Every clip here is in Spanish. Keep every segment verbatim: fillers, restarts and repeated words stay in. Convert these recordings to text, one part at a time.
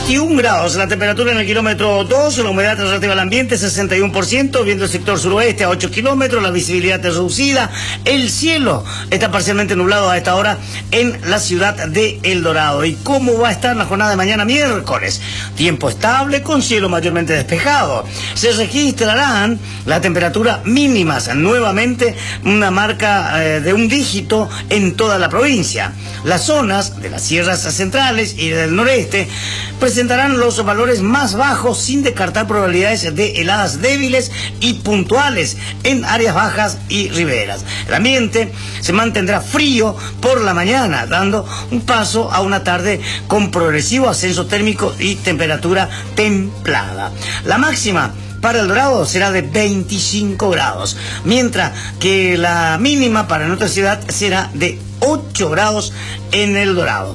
veintiún grados, la temperatura en el kilómetro dos, la humedad relativa al ambiente sesenta y uno por ciento, viendo el sector suroeste a ocho kilómetros, la visibilidad es reducida, el cielo está parcialmente nublado a esta hora en la ciudad de El Dorado. ¿Y cómo va a estar la jornada de mañana miércoles? Tiempo estable con cielo mayormente despejado. Se registrarán la temperatura mínimas, nuevamente una marca eh, de un dígito en toda la provincia. Las zonas de las sierras centrales y del noreste presentarán los valores más bajos, sin descartar probabilidades de heladas débiles y puntuales en áreas bajas y riberas. El ambiente se mantendrá frío por la mañana, dando un paso a una tarde con progresivo ascenso térmico y temperatura templada. La máxima para El Dorado será de veinticinco grados, mientras que la mínima para nuestra ciudad será de ocho grados en El Dorado.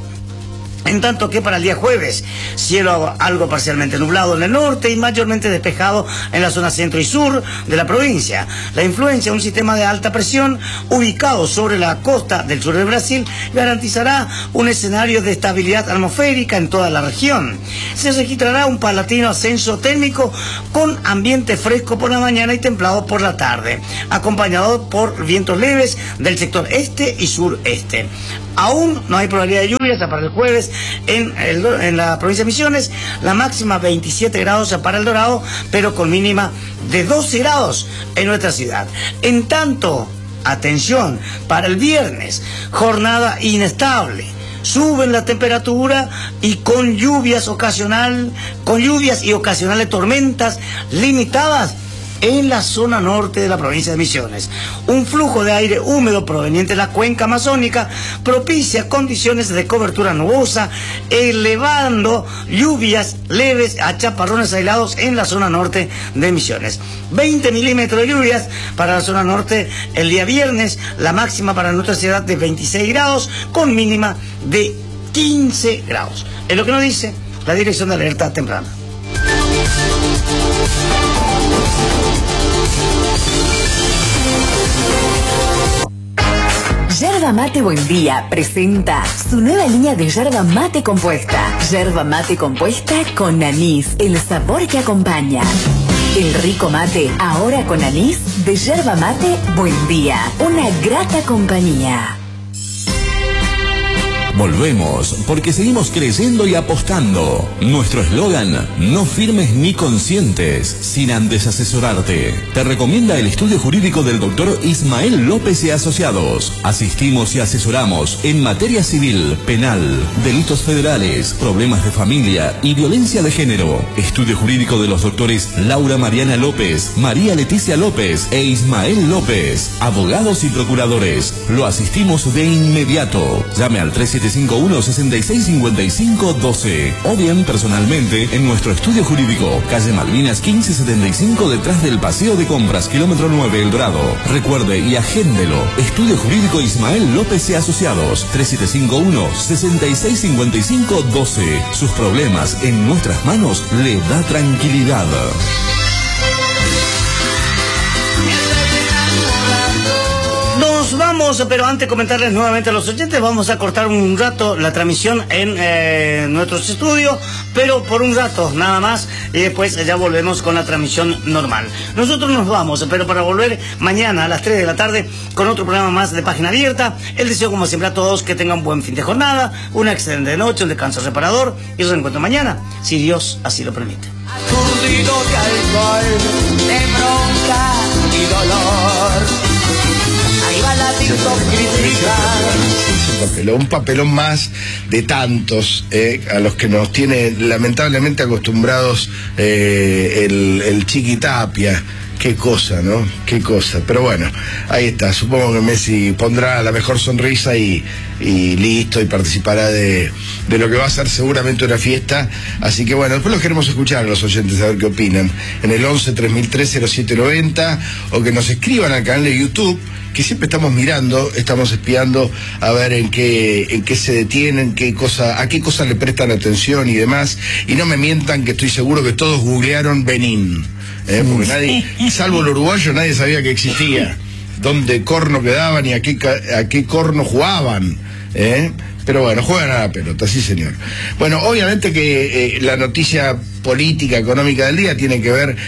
En tanto que para el día jueves, cielo algo parcialmente nublado en el norte y mayormente despejado en la zona centro y sur de la provincia. La influencia de un sistema de alta presión ubicado sobre la costa del sur de Brasil garantizará un escenario de estabilidad atmosférica en toda la región. Se registrará un paulatino ascenso térmico con ambiente fresco por la mañana y templado por la tarde, acompañado por vientos leves del sector este y sureste. Aún no hay probabilidad de lluvias para el jueves en, el, en la provincia de Misiones. La máxima veintisiete grados para El Dorado, pero con mínima de doce grados en nuestra ciudad. En tanto, atención, para el viernes, jornada inestable. Suben la temperatura y con lluvias ocasional, con lluvias y ocasionales tormentas limitadas en la zona norte de la provincia de Misiones. Un flujo de aire húmedo proveniente de la cuenca amazónica propicia condiciones de cobertura nubosa, elevando lluvias leves a chaparrones aislados en la zona norte de Misiones. veinte milímetros de lluvias para la zona norte el día viernes, la máxima para nuestra ciudad de veintiséis grados, con mínima de quince grados. Es lo que nos dice la Dirección de Alerta Temprana. Yerba Mate Buen Día presenta su nueva línea de yerba mate compuesta. Yerba mate compuesta con anís, el sabor que acompaña. El rico mate, ahora con anís, de Yerba Mate Buen Día. Una grata compañía. Volvemos, porque seguimos creyendo y apostando. Nuestro eslogan, no firmes ni consientes, sin antes asesorarte. Te recomienda el estudio jurídico del doctor Ismael López y Asociados. Asistimos y asesoramos en materia civil, penal, delitos federales, problemas de familia y violencia de género. Estudio jurídico de los doctores Laura Mariana López, María Leticia López e Ismael López. Abogados y procuradores. Lo asistimos de inmediato. Llame al tres siete cinco uno, seis seis cinco cinco uno dos o bien personalmente en nuestro estudio jurídico, calle Malvinas quince setenta y cinco, detrás del Paseo de Compras, kilómetro nueve, El Dorado. Recuerde y agéndelo. Estudio jurídico Ismael López y Asociados, tres siete cinco uno, seis seis cinco cinco uno dos. Sus problemas en nuestras manos le da tranquilidad. Nos vamos, pero antes de comentarles nuevamente a los oyentes, vamos a cortar un rato la transmisión en eh, nuestros estudios, pero por un rato nada más, y después ya volvemos con la transmisión normal. Nosotros nos vamos, pero para volver mañana a las tres de la tarde con otro programa más de Página Abierta. El deseo, como siempre, a todos que tengan un buen fin de jornada, una excelente noche, un descanso reparador y nos reencuentro mañana, si Dios así lo permite. Aturdido de alcohol, de bronca y dolor. Ahí va la hipocresía. Un papelón, un papelón más de tantos eh, a los que nos tiene lamentablemente acostumbrados eh, el, el Chiqui Tapia. Qué cosa, ¿no? Qué cosa. Pero bueno, ahí está. Supongo que Messi pondrá la mejor sonrisa y, y listo, y participará de, de lo que va a ser seguramente una fiesta. Así que bueno, después los queremos escuchar a los oyentes, a ver qué opinan. En el once, tres mil tres, cero siete noventa, o que nos escriban al canal de YouTube, que siempre estamos mirando, estamos espiando a ver en qué, en qué se detienen, qué cosa, a qué cosas le prestan atención y demás. Y no me mientan, que estoy seguro que todos googlearon Benín. ¿eh? Porque nadie, salvo el uruguayo, nadie sabía que existía. Dónde corno quedaban y a qué, a qué corno jugaban. ¿eh? Pero bueno, juegan a la pelota, sí señor. Bueno, obviamente que eh, la noticia política, económica del día tiene que ver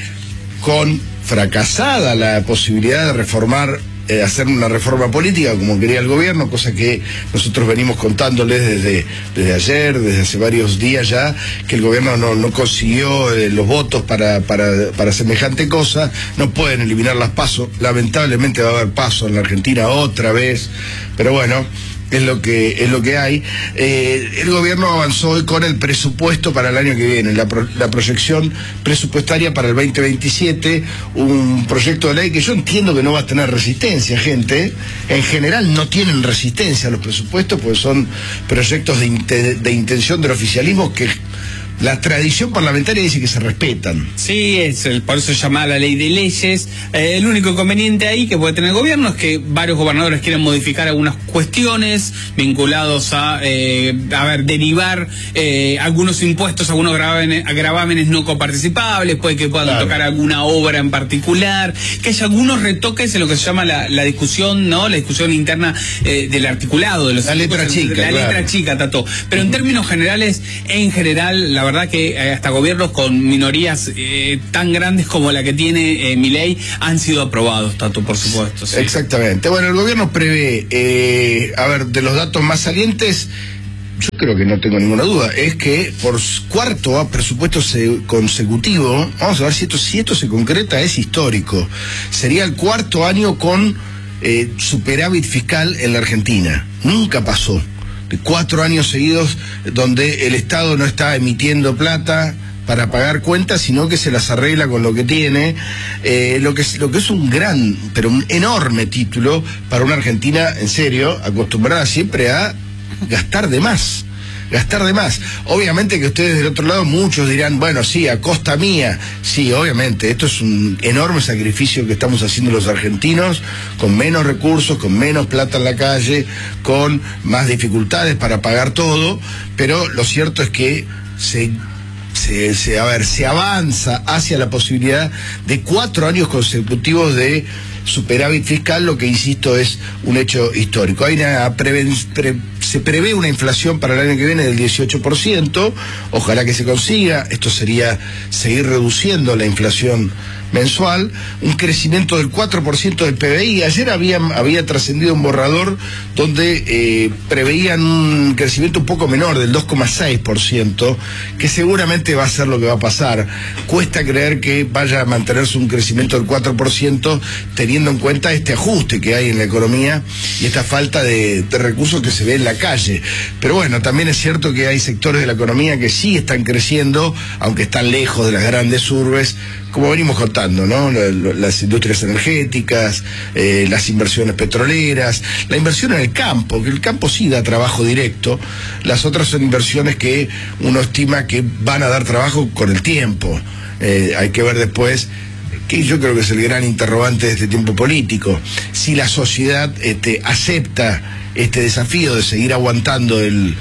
con fracasada la posibilidad de reformar, eh, hacer una reforma política como quería el gobierno, cosa que nosotros venimos contándoles desde, desde ayer, desde hace varios días ya, que el gobierno no, no consiguió eh, los votos para, para, para semejante cosa. No pueden eliminar las PASO, lamentablemente va a haber PASO en la Argentina otra vez, pero bueno, es lo que es lo que hay. Eh, el gobierno avanzó hoy con el presupuesto para el año que viene, la, pro, la proyección presupuestaria para el veinte veintisiete, un proyecto de ley que yo entiendo que no va a tener resistencia, gente. En general no tienen resistencia los presupuestos, porque son proyectos de, inte, de intención del oficialismo que la tradición parlamentaria dice que se respetan. Sí, es el, por eso se llama la ley de leyes. Eh, el único inconveniente ahí que puede tener el gobierno es que varios gobernadores quieren modificar algunas cuestiones vinculados a, eh, a ver, derivar eh, algunos impuestos, algunos gravámenes, gravámenes no coparticipables, puede que puedan claro. tocar alguna obra en particular, que haya algunos retoques en lo que se llama la, la discusión, ¿no? La discusión interna eh, del articulado de los la letra chica, la claro. letra chica, Tato. Pero uh-huh. en términos generales, en general, la verdad que hasta gobiernos con minorías eh, tan grandes como la que tiene eh, Milei han sido aprobados, Tato, por supuesto. Sí. Exactamente. Bueno, el gobierno prevé, eh, a ver, de los datos más salientes, yo creo que no tengo ninguna duda, es que por cuarto presupuesto consecutivo, vamos a ver si esto, si esto se concreta, es histórico. Sería el cuarto año con eh, superávit fiscal en la Argentina. Nunca pasó. De cuatro años seguidos donde el Estado no está emitiendo plata para pagar cuentas, sino que se las arregla con lo que tiene, eh, lo que es, lo que es un gran, pero un enorme título para una Argentina, en serio, acostumbrada siempre a gastar de más. Gastar de más. Obviamente que ustedes del otro lado, muchos dirán, bueno, sí, a costa mía. Sí, obviamente, esto es un enorme sacrificio que estamos haciendo los argentinos, con menos recursos, con menos plata en la calle, con más dificultades para pagar todo, pero lo cierto es que se... Se, se, a ver, se avanza hacia la posibilidad de cuatro años consecutivos de superávit fiscal, lo que insisto es un hecho histórico. Hay una preven, pre, se prevé una inflación para el año que viene del dieciocho por ciento, ojalá que se consiga. Esto sería seguir reduciendo la inflación mensual, un crecimiento del cuatro por ciento del P B I. Ayer había, había trascendido un borrador donde eh, preveían un crecimiento un poco menor, del dos coma seis por ciento, que seguramente va a ser lo que va a pasar. Cuesta creer que vaya a mantenerse un crecimiento del cuatro por ciento teniendo en cuenta este ajuste que hay en la economía y esta falta de, de recursos que se ve en la calle. Pero bueno, también es cierto que hay sectores de la economía que sí están creciendo, aunque están lejos de las grandes urbes, como venimos contando, ¿no? Las industrias energéticas, eh, las inversiones petroleras, la inversión en el campo, que el campo sí da trabajo directo, las otras son inversiones que uno estima que van a dar trabajo con el tiempo. Eh, hay que ver después, que yo creo que es el gran interrogante de este tiempo político, si la sociedad este, acepta este desafío de seguir aguantando el,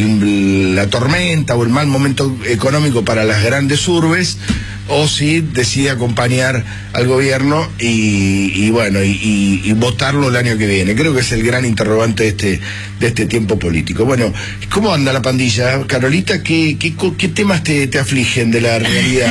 el, la tormenta o el mal momento económico para las grandes urbes, o si decide acompañar al gobierno y, y bueno, y, y, y votarlo el año que viene. Creo que es el gran interrogante de este, de este tiempo político. Bueno, ¿cómo anda la pandilla? Carolita, ¿qué, qué, qué temas te, te afligen de la realidad?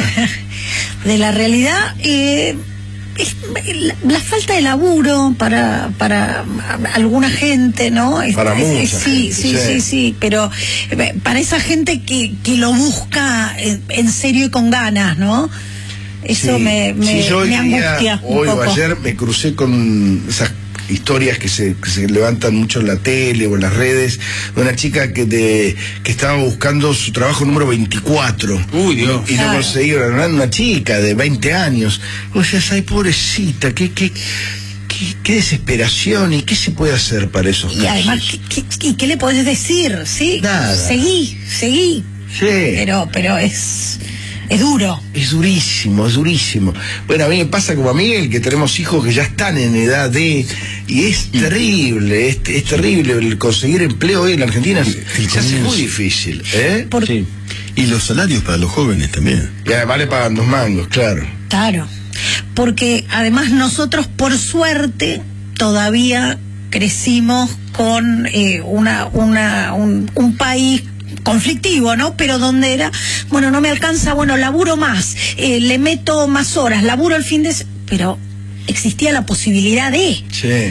De la realidad, eh, es la, la falta de laburo para para alguna gente, ¿no? Para es, mucha es, sí, gente, sí, sí, sí, sí, pero para esa gente que, que lo busca en, en serio y con ganas, ¿no? Eso sí, me, me, sí, yo me angustia día, un hoy poco. o ayer me crucé con esas historias que se, que se levantan mucho en la tele o en las redes, de una chica que de, que estaba buscando su trabajo número veinticuatro. Uy, Dios. Y Claro. no conseguía, una, una chica de veinte años. O sea, ay, pobrecita, qué, qué, qué, qué desesperación, y qué se puede hacer para esos Y casos. además, ¿qué, qué, qué le podés decir? ¿Sí? Nada. Seguí, seguí. Sí. Pero, pero es, es duro. Es durísimo, es durísimo. Bueno, a mí me pasa como a Miguel, que tenemos hijos que ya están en edad de... Y es terrible, es, es terrible el conseguir empleo hoy en la Argentina. El Se hace comienzo. muy difícil, ¿eh? Por- Sí. Y los salarios para los jóvenes también. Y además le pagan dos mangos, claro. Claro, porque además nosotros por suerte todavía crecimos con eh, una, una, un, un país conflictivo, ¿no? Pero donde era, bueno, no me alcanza, bueno, laburo más, eh, le meto más horas, laburo el fin de semana, pero existía la posibilidad de... Sí.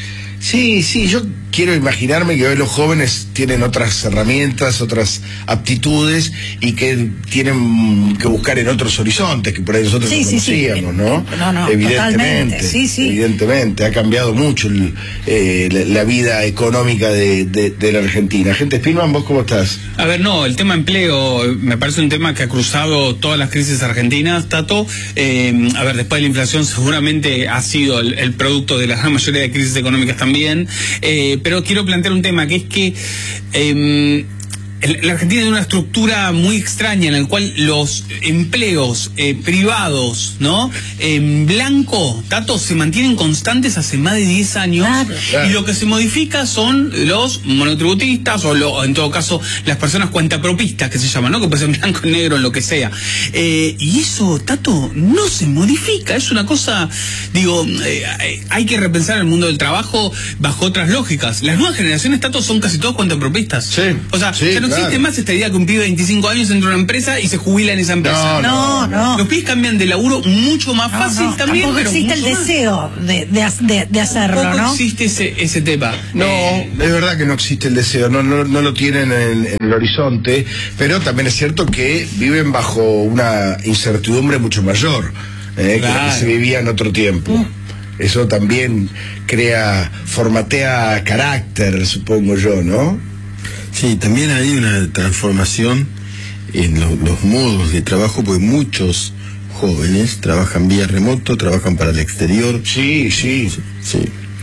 Sí, sí, yo quiero imaginarme que hoy los jóvenes tienen otras herramientas, otras aptitudes y que tienen que buscar en otros horizontes que por ahí nosotros sí, no sí, conocíamos, sí. ¿no? No, no, evidentemente, sí, sí. evidentemente, ha cambiado mucho el, eh, la, la vida económica de, de, de la Argentina. Gente, Spinman, ¿vos cómo estás? A ver, no, el tema empleo me parece un tema que ha cruzado todas las crisis argentinas, Tato. Eh, a ver, después de la inflación seguramente ha sido el, el producto de la gran mayoría de crisis económicas también, eh, pero quiero plantear un tema que es que eh, la Argentina tiene una estructura muy extraña en la cual los empleos eh, privados, ¿no? En blanco, Tato, se mantienen constantes hace más de diez años. Claro, claro. Y lo que se modifica son los monotributistas o, lo, en todo caso, las personas cuentapropistas, que se llaman, ¿no? Que pueden ser blanco, negro, en lo que sea. Eh, y eso, Tato, no se modifica. Es una cosa, digo, eh, hay que repensar el mundo del trabajo bajo otras lógicas. Las nuevas generaciones, Tato, son casi todos cuentapropistas. Sí, O sea, sí, ya no claro. existe más esta idea que un pibe de veinticinco años entra a una empresa y se jubila en esa empresa. No, No, no. Los pibes cambian de laburo mucho más No, fácil no, también, tampoco pero existe el mucho más. deseo de, de, de, de hacerlo, Tampoco ¿no? existe ese, ese tema. No, Eh, es verdad que no existe el deseo, no, no, no lo tienen en, en el horizonte, pero también es cierto que viven bajo una incertidumbre mucho mayor eh, que la Claro. que se vivía en otro tiempo. Eso también crea, formatea carácter, supongo yo, ¿no? Sí, también hay una transformación en lo- los modos de trabajo, porque muchos jóvenes trabajan vía remoto, trabajan para el exterior. Sí, sí. Sí.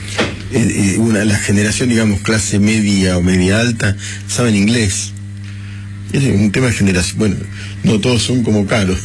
Eh, eh, una, la generación, digamos, clase media o media alta, saben inglés. Es un tema de generación. Bueno, no todos son como Carlos.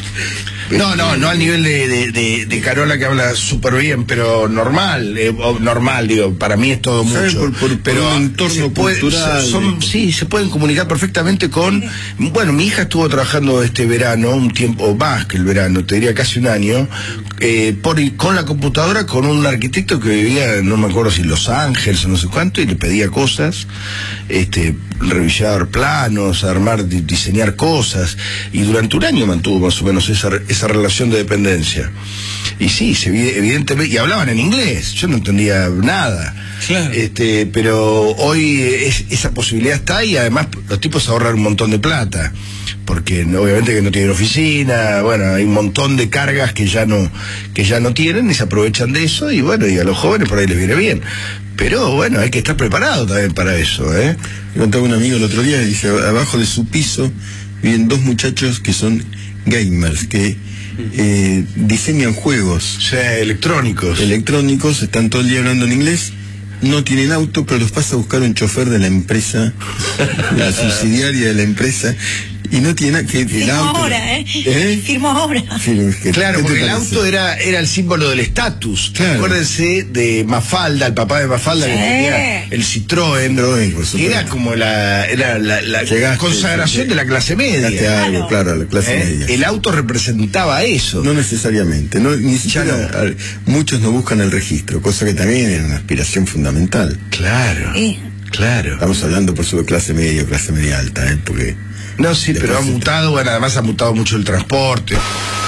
No, no, no al nivel de, de, de, de Carola, que habla súper bien, pero normal, eh, o normal, digo, para mí es todo ¿Saben? mucho. Por- por- pero por un entorno se puede- cultural. son- sí, se pueden comunicar perfectamente con... Bueno, mi hija estuvo trabajando este verano, un tiempo más que el verano, te diría casi un año, eh, por, con la computadora, con un arquitecto que vivía, no me acuerdo si en Los Ángeles o no sé cuánto, y le pedía cosas, este, revisar planos, armar, di- diseñar cosas, y durante un año mantuvo más o menos esa, esa relación de dependencia. Y sí, se, vi- evidentemente, y hablaban en inglés, yo no entendía nada. Claro. Este, pero hoy es- esa posibilidad está, y además los tipos ahorran un montón de plata, porque no- obviamente que no tienen oficina, bueno, hay un montón de cargas que ya no, que ya no tienen y se aprovechan de eso, y bueno, y a los jóvenes por ahí les viene bien. Pero bueno, hay que estar preparado también para eso, ¿eh? Me contaba un amigo el otro día, dice, abajo de su piso viven dos muchachos que son gamers, que eh, diseñan juegos O sea, electrónicos. electrónicos, están todo el día hablando en inglés, no tienen auto, pero los pasa a buscar un chofer de la empresa, la subsidiaria de la empresa, y no tiene nada que el Firmo auto... ahora, ¿eh? ¿Eh? Firmo ahora. Firmo, ¿qué- Claro, qué te porque el parece? auto era, era el símbolo del estatus. Claro. Acuérdense de Mafalda, el papá de Mafalda, que Sí. tenía el Citroën, Citroën, por que supuesto. era como la, era la, la Llegaste, consagración sí. de la clase media. Llegaste a algo, claro, a la clase ¿Eh? media. El auto representaba eso. No necesariamente, no, ni siquiera, no. a ver, muchos no buscan el registro, cosa que también es una aspiración fundamental. Claro, Sí. claro. Estamos hablando por sobre clase media o clase media alta, ¿eh? Porque No, sí, pero ha Después- mutado, bueno, además ha mutado mucho el transporte.